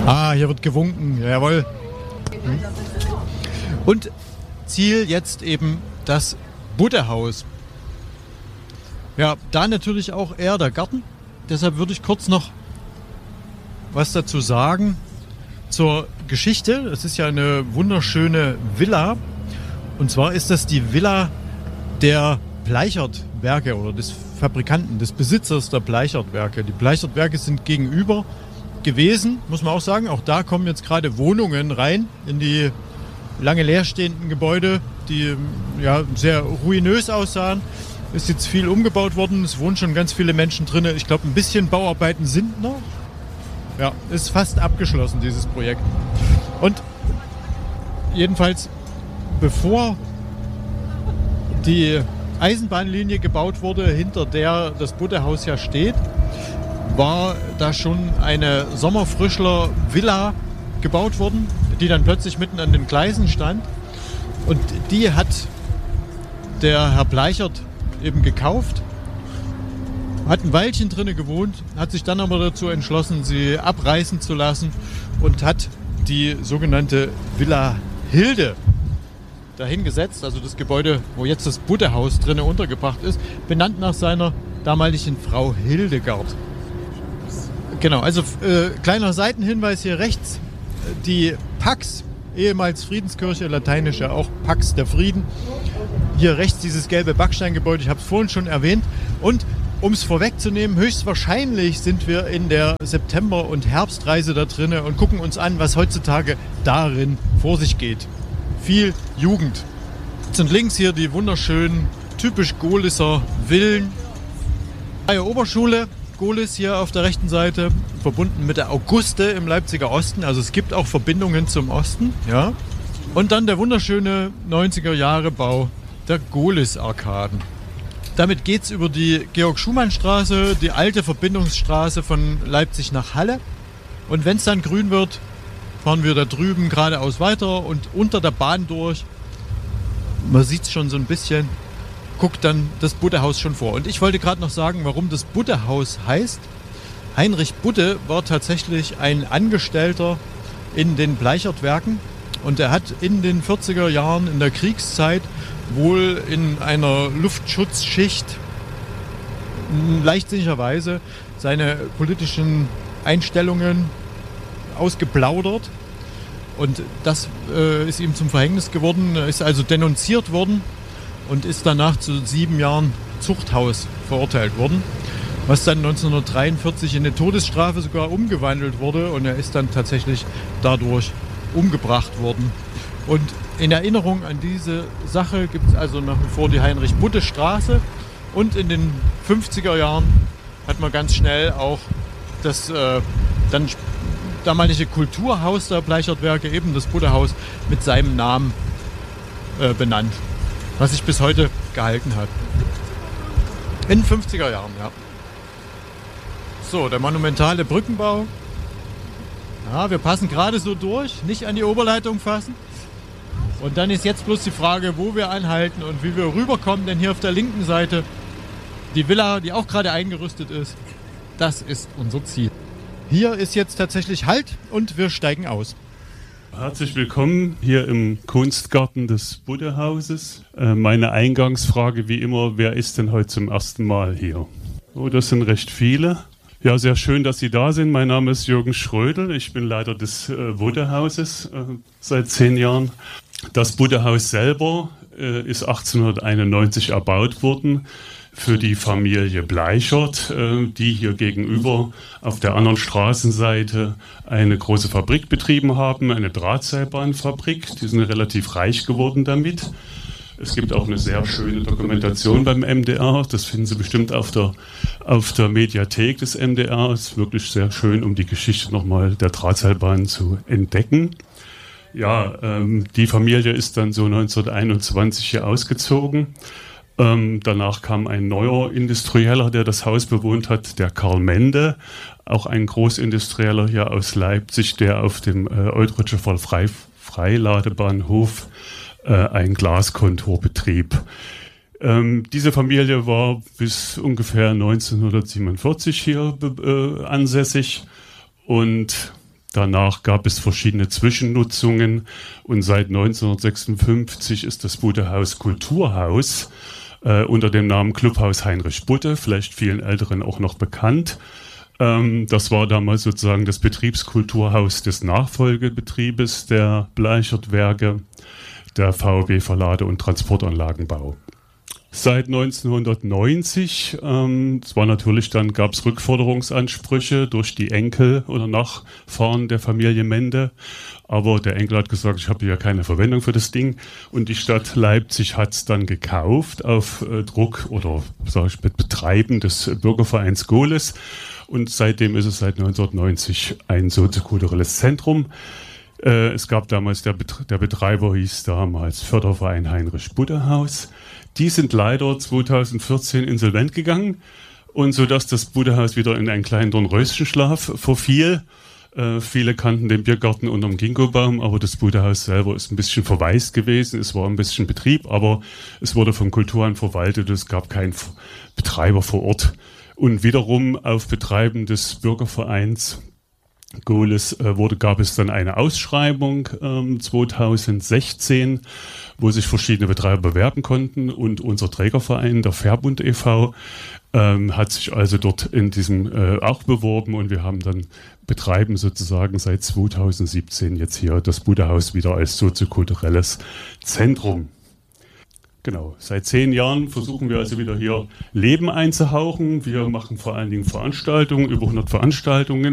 Ah, hier wird gewunken, jawohl. Und Ziel jetzt eben das Buddehaus. Ja, da natürlich auch eher der Garten. Deshalb würde ich kurz noch was dazu sagen zur Geschichte. Es ist ja eine wunderschöne Villa. Und zwar ist das die Villa der Bleichertwerke oder des Fabrikanten, des Besitzers der Bleichertwerke. Die Bleichertwerke sind gegenüber gewesen, muss man auch sagen. Auch da kommen jetzt gerade Wohnungen rein in die lange leerstehenden Gebäude, die ja sehr ruinös aussahen. Ist jetzt viel umgebaut worden, es wohnen schon ganz viele Menschen drin. Ich glaube, ein bisschen Bauarbeiten sind noch. Ja, ist fast abgeschlossen, dieses Projekt. Und jedenfalls, bevor die Eisenbahnlinie gebaut wurde, hinter der das Buddehaus ja steht, war da schon eine Sommerfrischler-Villa gebaut worden, die dann plötzlich mitten an den Gleisen stand. Und die hat der Herr Bleichert eben gekauft, hat ein Weilchen drinnen gewohnt, hat sich dann aber dazu entschlossen, sie abreißen zu lassen und hat die sogenannte Villa Hilde dahingesetzt, also das Gebäude, wo jetzt das Buddehaus drinnen untergebracht ist, benannt nach seiner damaligen Frau Hildegard. Genau, also kleiner Seitenhinweis hier rechts, die Pax, ehemals Friedenskirche, lateinische auch Pax der Frieden. Hier rechts dieses gelbe Backsteingebäude, ich habe es vorhin schon erwähnt. Und um es vorwegzunehmen, höchstwahrscheinlich sind wir in der September- und Herbstreise da drinnen und gucken uns an, was heutzutage darin vor sich geht. Viel Jugend. Rechts und links hier die wunderschönen, typisch Gohliser Villen. Freie Oberschule, Gohlis hier auf der rechten Seite, verbunden mit der Auguste im Leipziger Osten. Also es gibt auch Verbindungen zum Osten. Ja. Und dann der wunderschöne 90er-Jahre-Bau der Gohlis-Arkaden. Damit geht es über die Georg-Schumann-Straße, die alte Verbindungsstraße von Leipzig nach Halle. Und wenn es dann grün wird, fahren wir da drüben geradeaus weiter und unter der Bahn durch. Man sieht es schon so ein bisschen, guckt dann das Buddehaus schon vor. Und ich wollte gerade noch sagen, warum das Buddehaus heißt. Heinrich Budde war tatsächlich ein Angestellter in den Bleichertwerken. Und er hat in den 40er Jahren in der Kriegszeit wohl in einer Luftschutzschicht leichtsinnigerweise seine politischen Einstellungen ausgeplaudert. Und das ist ihm zum Verhängnis geworden. Er ist also denunziert worden und ist danach zu 7 Jahren Zuchthaus verurteilt worden, was dann 1943 in eine Todesstrafe sogar umgewandelt wurde. Und er ist dann tatsächlich dadurch umgebracht worden. Und in Erinnerung an diese Sache gibt es also nach wie vor die Heinrich-Budde-Straße. Und in den 50er Jahren hat man ganz schnell auch das dann damalige Kulturhaus der Bleichertwerke, eben das Buddehaus, mit seinem Namen benannt. Was sich bis heute gehalten hat. In den 50er Jahren, ja. So, der monumentale Brückenbau. Ja, wir passen gerade so durch, nicht an die Oberleitung fassen. Und dann ist jetzt bloß die Frage, wo wir anhalten und wie wir rüberkommen, denn hier auf der linken Seite die Villa, die auch gerade eingerüstet ist, das ist unser Ziel. Hier ist jetzt tatsächlich Halt und wir steigen aus. Herzlich willkommen hier im Kunstgarten des Buddehauses. Meine Eingangsfrage wie immer, wer ist denn heute zum ersten Mal hier? Oh, das sind recht viele. Ja, sehr schön, dass Sie da sind. Mein Name ist Jürgen Schrödel. Ich bin Leiter des Buddehauses seit 10 Jahren. Das Buddehaus selber ist 1891 erbaut worden für die Familie Bleichert, die hier gegenüber auf der anderen Straßenseite eine große Fabrik betrieben haben, eine Drahtseilbahnfabrik. Die sind relativ reich geworden damit. Es gibt auch eine sehr schöne Dokumentation beim MDR. Das finden Sie bestimmt auf der Mediathek des MDR. Es ist wirklich sehr schön, um die Geschichte nochmal der Drahtseilbahn zu entdecken. Ja, die Familie ist dann so 1921 hier ausgezogen. Danach kam ein neuer Industrieller, der das Haus bewohnt hat, der Karl Mende, auch ein Großindustrieller hier aus Leipzig, der auf dem Eutricher Freiladebahnhof ein Glaskontor betrieb. Diese Familie war bis ungefähr 1947 hier ansässig und Danach gab es verschiedene Zwischennutzungen und seit 1956 ist das Buddehaus Kulturhaus unter dem Namen Clubhaus Heinrich Budde, vielleicht vielen Älteren auch noch bekannt. Das war damals sozusagen das Betriebskulturhaus des Nachfolgebetriebes der Bleichertwerke, der VEB Verlade- und Transportanlagenbau. Seit 1990, gab es Rückforderungsansprüche durch die Enkel oder Nachfahren der Familie Mende, aber der Enkel hat gesagt, ich habe ja keine Verwendung für das Ding und die Stadt Leipzig hat es dann gekauft auf Druck oder mit Betreiben des Bürgervereins Gohlis und seitdem ist es seit 1990 ein soziokulturelles Zentrum. Es gab damals, der Betreiber hieß damals Förderverein Heinrich Budde Haus. Die sind leider 2014 insolvent gegangen und sodass das Buddehaus wieder in einen kleinen Dornröschenschlaf verfiel. Viele kannten den Biergarten unterm Ginkgobaum, aber das Buddehaus selber ist ein bisschen verwaist gewesen. Es war ein bisschen Betrieb, aber es wurde vom Kulturamt verwaltet. Es gab keinen Betreiber vor Ort. Und wiederum auf Betreiben des Bürgervereins Gohlis gab es dann eine Ausschreibung 2016, wo sich verschiedene Betreiber bewerben konnten und unser Trägerverein, der Fährbund e.V., hat sich also dort in diesem auch beworben und wir haben dann betreiben sozusagen seit 2017 jetzt hier das Buddehaus wieder als soziokulturelles Zentrum. Genau, seit 10 Jahren versuchen wir also wieder hier Leben einzuhauchen. Wir machen vor allen Dingen Veranstaltungen, über 100 Veranstaltungen.